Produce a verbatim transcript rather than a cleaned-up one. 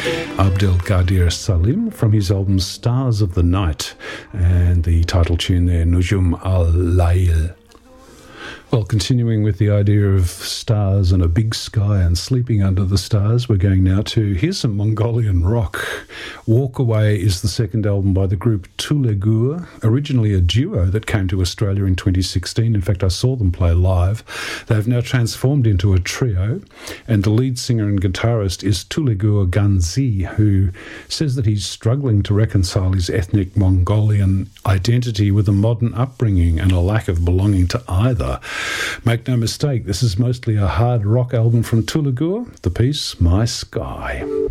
Abdel Qadir Salim from his album Stars of the Night, and the title tune there, Nujum al-Layl. Well, continuing with the idea of stars and a big sky and sleeping under the stars, we're going now to, here's some Mongolian rock. Walk Away is the second album by the group Tulegur, originally a duo that came to Australia in twenty sixteen. In fact, I saw them play live. They've now transformed into a trio, and the lead singer and guitarist is Tulegur Ganzi, who says that he's struggling to reconcile his ethnic Mongolian identity with a modern upbringing and a lack of belonging to either. Make no mistake, this is mostly a hard rock album from Tulegur, the piece My Sky.